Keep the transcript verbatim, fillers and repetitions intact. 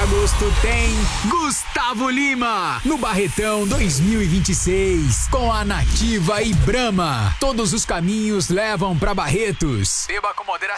agosto tem Gustavo Lima no Barretão dois mil e vinte e seis com a Nativa e Brahma. Todos os caminhos levam pra Barretos. Beba com moderação.